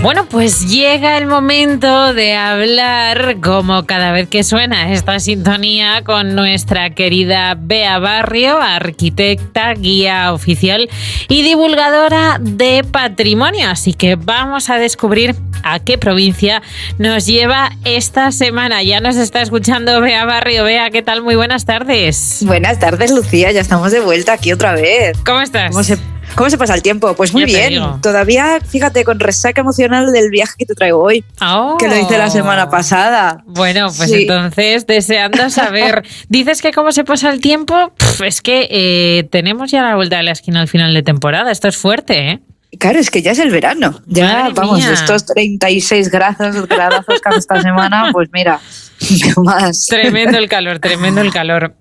Bueno, pues llega el momento de hablar, como cada vez que suena esta sintonía, con nuestra querida Bea Barrio, arquitecta, guía oficial y divulgadora de patrimonio. Así que vamos a descubrir a qué provincia nos lleva esta semana. Ya nos está escuchando Bea Barrio. Bea, ¿qué tal? Muy buenas tardes. Buenas tardes, Lucía. Ya estamos de vuelta aquí otra vez. ¿Cómo estás? ¿Cómo se pasa el tiempo? Pues muy bien. Todavía, fíjate, con resaca emocional del viaje que te traigo hoy, que lo hice la semana pasada. Bueno, pues sí. Entonces, deseando saber. Dices que cómo se pasa el tiempo. Es que tenemos ya la vuelta de la esquina al final de temporada. Esto es fuerte, ¿eh? Claro, es que ya es el verano. Ya, vamos, estos 36 gradazos que hace esta semana, pues mira, más. Tremendo el calor, tremendo el calor.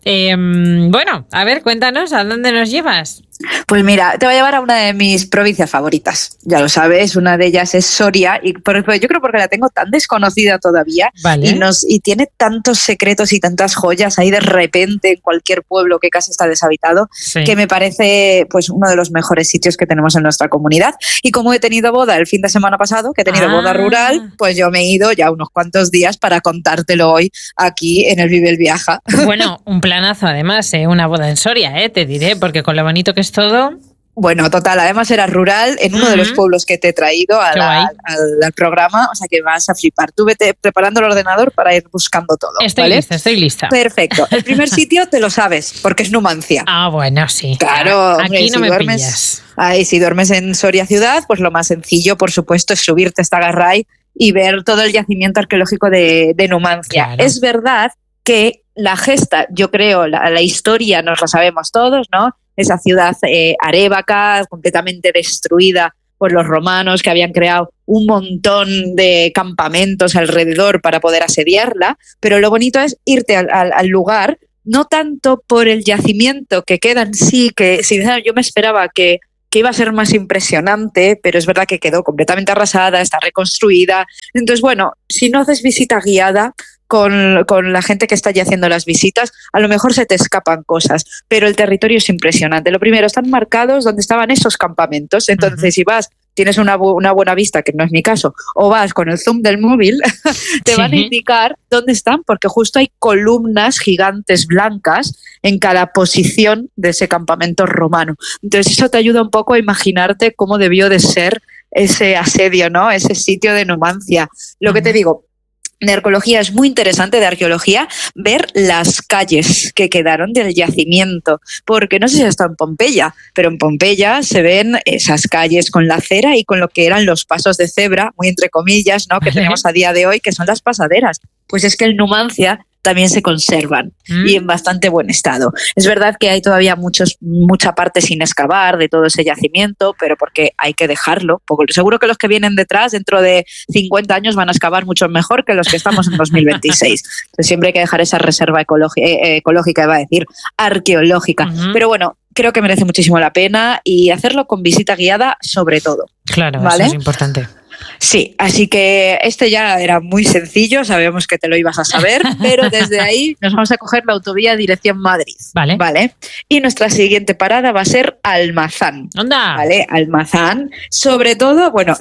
Bueno, a ver, cuéntanos, ¿a dónde nos llevas? Pues mira, te voy a llevar a una de mis provincias favoritas. Ya lo sabes, una de ellas es Soria, y yo creo porque la tengo tan desconocida todavía, vale. y tiene tantos secretos y tantas joyas ahí de repente en cualquier pueblo que casi está deshabitado, sí, que me parece pues uno de los mejores sitios que tenemos en nuestra comunidad. Y como he tenido boda el fin de semana pasado, que he tenido boda rural, pues yo me he ido ya unos cuantos días para contártelo hoy aquí en el Vive el Viaja. Bueno, un planazo además, una boda en Soria, te diré, porque con lo bonito que es todo. Bueno, total, además era rural en uno de los pueblos que te he traído al programa, o sea que vas a flipar. Tú vete preparando el ordenador para ir buscando todo. Estoy lista. Perfecto. El primer sitio te lo sabes, porque es Numancia. Ah, bueno, sí. Claro, aquí no me pillas. Si duermes en Soria ciudad, pues lo más sencillo, por supuesto, es subirte hasta Garray y ver todo el yacimiento arqueológico de Numancia. Claro. Es verdad que la gesta, yo creo, la historia nos la sabemos todos, ¿no? Esa ciudad arébaca, completamente destruida por los romanos, que habían creado un montón de campamentos alrededor para poder asediarla, pero lo bonito es irte al lugar, no tanto por el yacimiento que queda en sí, que sinceramente yo me esperaba que iba a ser más impresionante, pero es verdad que quedó completamente arrasada, está reconstruida. Entonces, bueno, si no haces visita guiada con la gente que está allí haciendo las visitas, a lo mejor se te escapan cosas, pero el territorio es impresionante. Lo primero, están marcados donde estaban esos campamentos, entonces si vas, tienes una buena vista, que no es mi caso, o vas con el zoom del móvil, te van a indicar dónde están, porque justo hay columnas gigantes blancas en cada posición de ese campamento romano. Entonces eso te ayuda un poco a imaginarte cómo debió de ser ese asedio, ¿no? Ese sitio de Numancia. Lo que te digo, de arqueología es muy interesante, de arqueología, ver las calles que quedaron del yacimiento, porque no sé si está en Pompeya, pero en Pompeya se ven esas calles con la acera y con lo que eran los pasos de cebra, muy entre comillas, ¿no? Que tenemos a día de hoy, que son las pasaderas. Pues es que en Numancia también se conservan y en bastante buen estado. Es verdad que hay todavía mucha parte sin excavar de todo ese yacimiento, pero porque hay que dejarlo. Porque seguro que los que vienen detrás, dentro de 50 años, van a excavar mucho mejor que los que estamos en 2026. Entonces siempre hay que dejar esa reserva ecológica, iba a decir, arqueológica. Pero bueno, creo que merece muchísimo la pena y hacerlo con visita guiada sobre todo. Claro, ¿vale? Eso es importante. Sí, así que este ya era muy sencillo, sabíamos que te lo ibas a saber, pero desde ahí nos vamos a coger la autovía dirección Madrid. Vale. Y nuestra siguiente parada va a ser Almazán. ¡Anda! ¿Vale? Almazán. Sobre todo, bueno,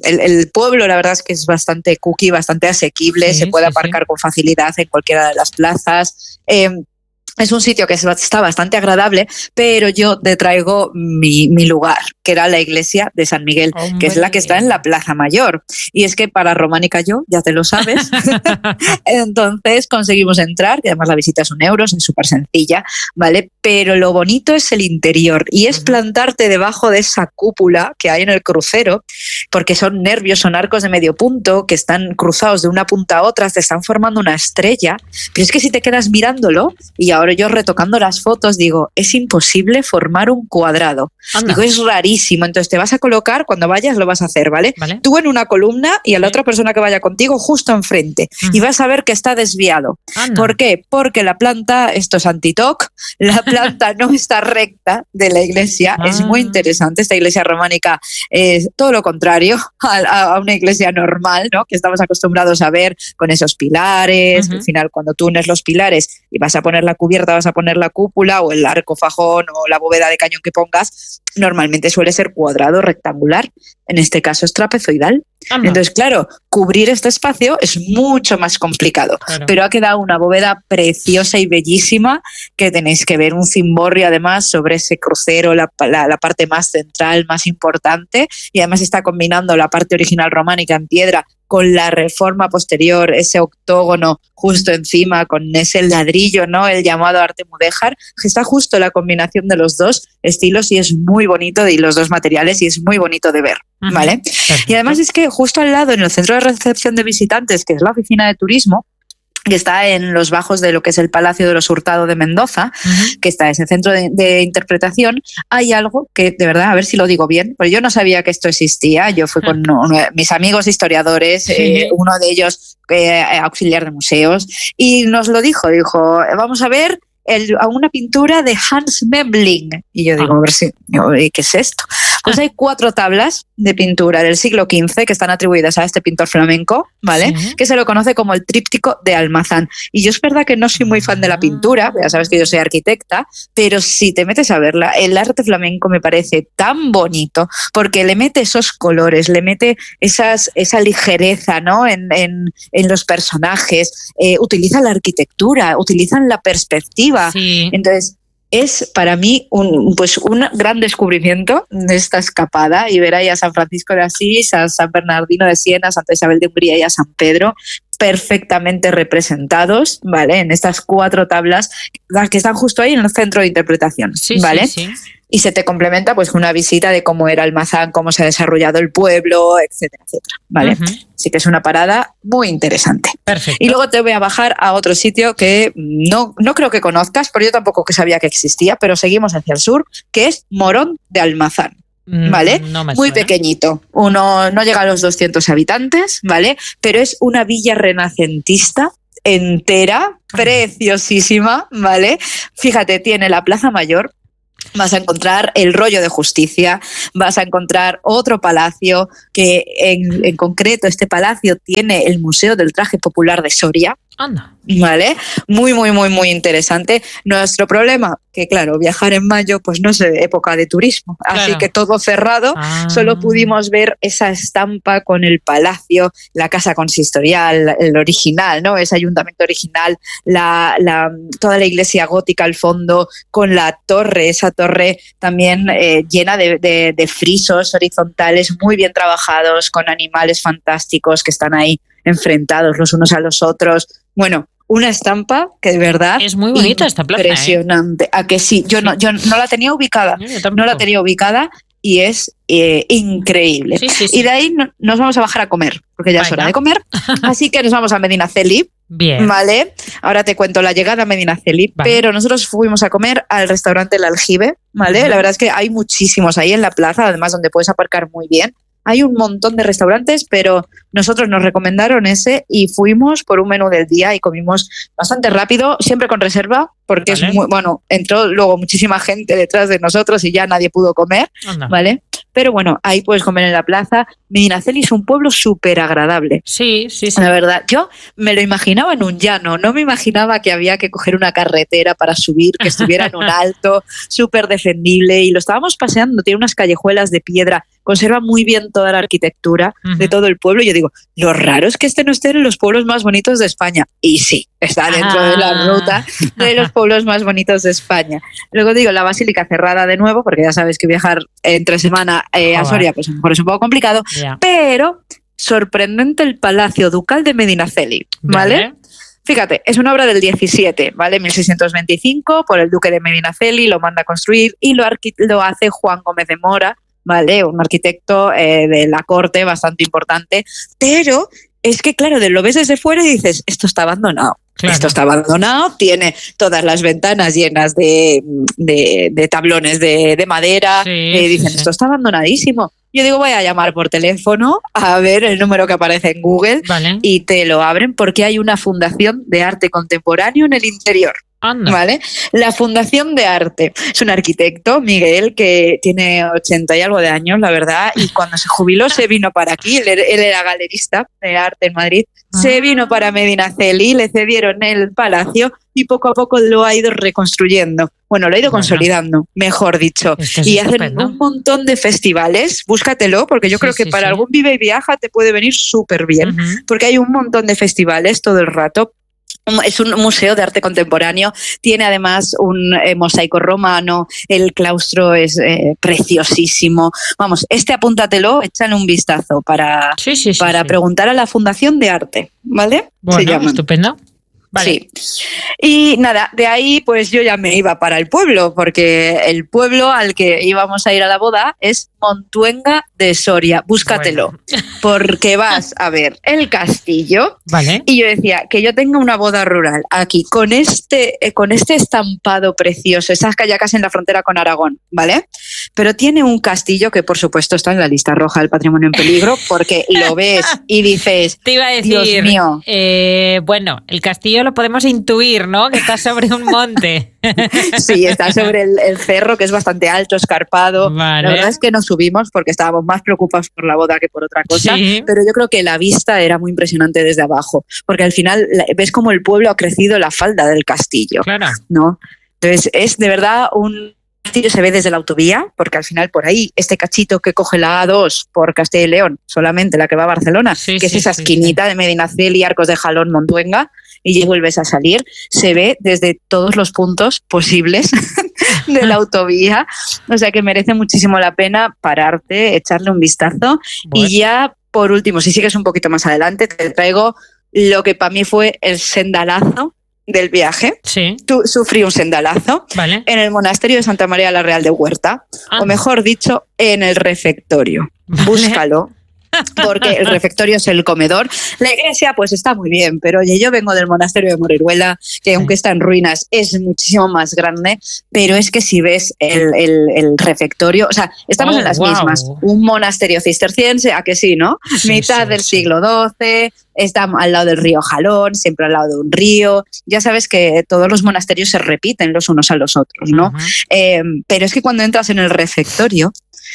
el pueblo la verdad es que es bastante cookie, bastante asequible, se puede aparcar con facilidad en cualquiera de las plazas. Es un sitio que está bastante agradable, pero yo te traigo mi lugar, que era la iglesia de San Miguel, que es la que está en la Plaza Mayor. Y es que para románica yo, ya te lo sabes, entonces conseguimos entrar, que además la visita es €1, es súper sencilla, ¿vale? Pero lo bonito es el interior y es plantarte debajo de esa cúpula que hay en el crucero, porque son nervios, son arcos de medio punto que están cruzados de una punta a otra, te están formando una estrella, pero es que si te quedas mirándolo, y ahora yo retocando las fotos digo, es imposible formar un cuadrado. Anda. Digo, es rarísimo. Entonces te vas a colocar, cuando vayas lo vas a hacer, ¿vale? Tú en una columna y a la otra persona que vaya contigo justo enfrente. Y vas a ver que está desviado. Anda. ¿Por qué? Porque la planta, esto es anti-TOC, la planta no está recta de la iglesia. Es muy interesante. Esta iglesia románica es todo lo contrario a una iglesia normal, ¿no? Que estamos acostumbrados a ver con esos pilares. Al final, cuando tú unes los pilares y vas a poner la cubierta, vas a poner la cúpula o el arco fajón o la bóveda de cañón que pongas, normalmente suele ser cuadrado, rectangular. En este caso es trapezoidal. Entonces, claro, cubrir este espacio es mucho más complicado, pero ha quedado una bóveda preciosa y bellísima que tenéis que ver, un cimborrio además sobre ese crucero, la parte más central, más importante, y además está combinando la parte original románica en piedra con la reforma posterior, ese octógono justo encima, con ese ladrillo, ¿no? El llamado arte mudéjar, que está justo la combinación de los dos estilos y es muy bonito, y los dos materiales, y es muy bonito de ver, ¿vale? Y además es que justo al lado, en el centro de recepción de visitantes, que es la oficina de turismo, que está en los bajos de lo que es el Palacio de los Hurtado de Mendoza, que está ese centro de interpretación, hay algo que, de verdad, a ver si lo digo bien, porque yo no sabía que esto existía. Yo fui con mis amigos historiadores, uno de ellos auxiliar de museos, y nos lo dijo, vamos a ver a una pintura de Hans Memling. Y yo digo, a ver si, ¿qué es esto? Pues hay 4 tablas de pintura del siglo XV que están atribuidas a este pintor flamenco, ¿vale? Sí. Que se lo conoce como el tríptico de Almazán. Y yo es verdad que no soy muy fan de la pintura, ya sabes que yo soy arquitecta, pero si te metes a verla, el arte flamenco me parece tan bonito porque le mete esos colores, le mete esa ligereza, ¿no? en los personajes, utilizan la arquitectura, utilizan la perspectiva. Sí. Entonces, es para mí un gran descubrimiento de esta escapada, y ver ahí a San Francisco de Asís, a San Bernardino de Siena, a Santa Isabel de Hungría y a San Pedro perfectamente representados, ¿vale? En estas 4 tablas que están justo ahí en el centro de interpretación, ¿vale? Sí. Y se te complementa pues con una visita de cómo era Almazán, cómo se ha desarrollado el pueblo, etcétera, etcétera, ¿vale? Así que es una parada muy interesante. Perfecto. Y luego te voy a bajar a otro sitio que no creo que conozcas, pero yo tampoco que sabía que existía, pero seguimos hacia el sur, que es Morón de Almazán. ¿Vale? No me muy suena. Pequeñito, no llega a los 200 habitantes, ¿vale? Pero es una villa renacentista entera, preciosísima, ¿vale? Fíjate, tiene la Plaza Mayor, vas a encontrar el Rollo de Justicia, vas a encontrar otro palacio que en concreto este palacio tiene el Museo del Traje Popular de Soria. Anda. ¿Vale? Muy, muy, muy, muy interesante. Nuestro problema, que claro, viajar en mayo, pues no es época de turismo, claro. Así que todo cerrado, solo pudimos ver esa estampa con el palacio, la casa consistorial, el original, ¿no? Ese ayuntamiento original, toda la iglesia gótica al fondo, con la torre, esa torre también llena de frisos horizontales muy bien trabajados, con animales fantásticos que están ahí enfrentados los unos a los otros. Bueno, una estampa que de verdad es muy bonita esta plaza. Impresionante. ¿A que sí? Yo no la tenía ubicada. No la tenía ubicada y es increíble. Sí. Y de ahí nos vamos a bajar a comer, porque ya es hora de comer. Así que nos vamos a Medinaceli. Bien. ¿Vale? Ahora te cuento la llegada a Medinaceli, pero nosotros fuimos a comer al restaurante El Aljibe, ¿vale? La verdad es que hay muchísimos ahí en la plaza, además donde puedes aparcar muy bien. Hay un montón de restaurantes, pero nosotros nos recomendaron ese y fuimos por un menú del día y comimos bastante rápido, siempre con reserva, porque es muy bueno. Entró luego muchísima gente detrás de nosotros y ya nadie pudo comer, ¿vale? Pero bueno, ahí puedes comer en la plaza. Medinaceli es un pueblo súper agradable. Sí. La verdad, yo me lo imaginaba en un llano, no me imaginaba que había que coger una carretera para subir, que estuviera en un alto, súper defendible, y lo estábamos paseando, tiene unas callejuelas de piedra, conserva muy bien toda la arquitectura de todo el pueblo. Yo digo, lo raro es que este no esté en los pueblos más bonitos de España. Y sí, está dentro de la ruta de los pueblos más bonitos de España. Luego digo, la Basílica cerrada de nuevo, porque ya sabes que viajar entre semana a Soria pues a lo mejor es un poco complicado, pero sorprendente el Palacio Ducal de Medinaceli, ¿vale? Fíjate, es una obra del 17, ¿vale? 1625, por el duque de Medinaceli, lo manda a construir y lo hace Juan Gómez de Mora, ¿vale? Un arquitecto de la corte bastante importante, pero es que, claro, lo ves desde fuera y dices, esto está abandonado. Claro. Esto está abandonado, tiene todas las ventanas llenas de tablones de madera, dicen, esto está abandonadísimo. Yo digo, voy a llamar por teléfono a ver el número que aparece en Google y te lo abren porque hay una fundación de arte contemporáneo en el interior. Anda. ¿Vale? La Fundación de Arte. Es un arquitecto, Miguel, que tiene 80 y algo de años, la verdad, y cuando se jubiló se vino para aquí, él era galerista de arte en Madrid, se vino para Medinaceli, le cedieron el palacio y poco a poco lo ha ido reconstruyendo. Bueno, lo ha ido consolidando, mejor dicho. Y hacen un montón de festivales, búscatelo, porque yo creo que para algún vive y viaja te puede venir súper bien, porque hay un montón de festivales todo el rato. Es un museo de arte contemporáneo, tiene además un mosaico romano, el claustro es preciosísimo. Vamos, apúntatelo, échale un vistazo para preguntar a la Fundación de Arte, ¿vale? Bueno, estupendo. Vale. Sí. Y nada, de ahí pues yo ya me iba para el pueblo, porque el pueblo al que íbamos a ir a la boda es Montuenga de Soria. Búscatelo, porque vas a ver el castillo. Vale. Y yo decía, que yo tenga una boda rural aquí, con este estampado precioso, esas callacas en la frontera con Aragón, ¿vale? Pero tiene un castillo que, por supuesto, está en la lista roja del patrimonio en peligro, porque lo ves y dices, te iba a decir, Dios mío. Bueno, el castillo lo podemos intuir, ¿no? Que está sobre un monte. Sí, está sobre el cerro, que es bastante alto, escarpado. Vale. La verdad es que no subimos porque estábamos más preocupados por la boda que por otra cosa, pero yo creo que la vista era muy impresionante desde abajo, porque al final ves como el pueblo ha crecido la falda del castillo, claro, ¿no? Entonces es de verdad un castillo, se ve desde la autovía, porque al final por ahí, este cachito que coge la A2 por Castilla y León, solamente la que va a Barcelona, que es esa esquinita de Medinaceli, Arcos de Jalón, Montuenga, y ya vuelves a salir, se ve desde todos los puntos posibles de la autovía, o sea que merece muchísimo la pena pararte, echarle un vistazo. Bueno. Y ya por último, si sigues un poquito más adelante, te traigo lo que para mí fue el sendalazo del viaje. Sí. Sufrí un sendalazo en el monasterio de Santa María la Real de Huerta, o mejor dicho, en el refectorio. Búscalo. Porque el refectorio es el comedor. La iglesia pues está muy bien, pero oye, yo vengo del monasterio de Moriruela, que aunque está en ruinas es muchísimo más grande, pero es que si ves el refectorio, o sea, estamos en las mismas, un monasterio cisterciense, ¿a que sí, no? Mitad del siglo XII, está al lado del río Jalón, siempre al lado de un río, ya sabes que todos los monasterios se repiten los unos a los otros, ¿no? Pero es que cuando entras en el refectorio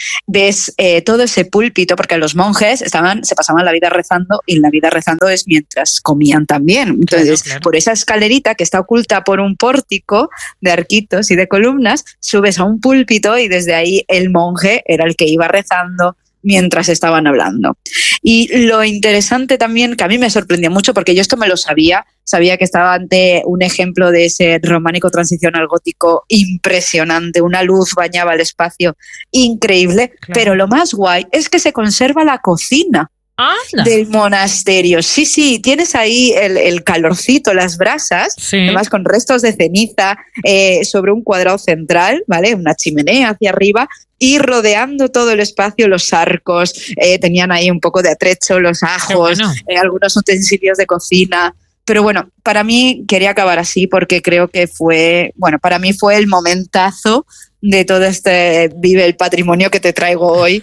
ves todo ese púlpito, porque los monjes se pasaban la vida rezando, y la vida rezando es mientras comían también. Entonces, por esa escalerita que está oculta por un pórtico de arquitos y de columnas, subes a un púlpito y desde ahí el monje era el que iba rezando mientras estaban hablando. Y lo interesante también, que a mí me sorprendió mucho, porque yo esto me lo sabía que estaba ante un ejemplo de ese románico transición al gótico impresionante, una luz bañaba el espacio increíble, pero lo más guay es que se conserva la cocina del monasterio. Sí, tienes ahí el calorcito, las brasas, además con restos de ceniza sobre un cuadrado central, ¿vale? Una chimenea hacia arriba, y rodeando todo el espacio los arcos, tenían ahí un poco de atrecho, los ajos, algunos utensilios de cocina. Pero bueno, para mí quería acabar así porque creo que para mí fue el momentazo de todo este Vive el Patrimonio que te traigo hoy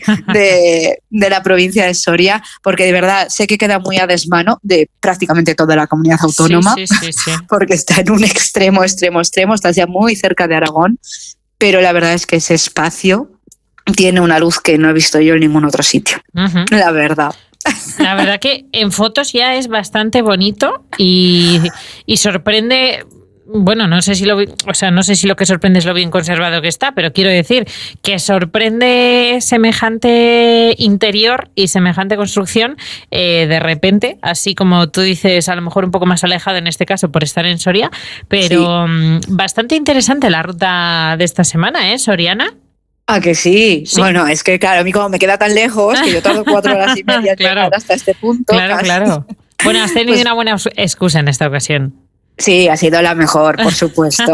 de la provincia de Soria, porque de verdad sé que queda muy a desmano de prácticamente toda la comunidad autónoma, porque está en un extremo, estás ya muy cerca de Aragón, pero la verdad es que ese espacio tiene una luz que no he visto yo en ningún otro sitio, la verdad. La verdad que en fotos ya es bastante bonito y sorprende. Bueno, no sé si lo que sorprende es lo bien conservado que está, pero quiero decir que sorprende semejante interior y semejante construcción de repente, así como tú dices, a lo mejor un poco más alejado en este caso por estar en Soria, pero bastante interesante la ruta de esta semana, ¿eh, Soriana? Ah, que sí. Bueno, es que claro, a mí como me queda tan lejos que yo tardo 4 horas y media en llegar hasta este punto. Claro. Bueno, has tenido una buena excusa en esta ocasión. Sí, ha sido la mejor, por supuesto.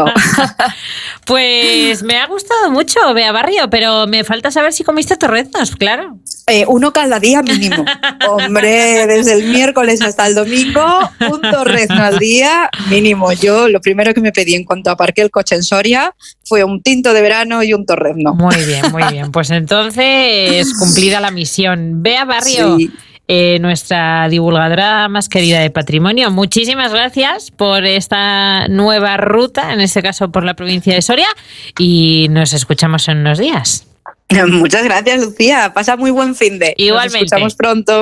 Pues me ha gustado mucho, Bea Barrio, pero me falta saber si comiste torreznos, claro. Uno cada día mínimo. Hombre, desde el miércoles hasta el domingo, un torrezno al día mínimo. Yo lo primero que me pedí en cuanto aparqué el coche en Soria fue un tinto de verano y un torrezno. Muy bien. Pues entonces, cumplida la misión. Bea Barrio. Sí. nuestra divulgadora más querida de patrimonio. Muchísimas gracias por esta nueva ruta, en este caso por la provincia de Soria, y nos escuchamos en unos días. Muchas gracias, Lucía. Pasa muy buen finde. Igualmente. Nos escuchamos pronto.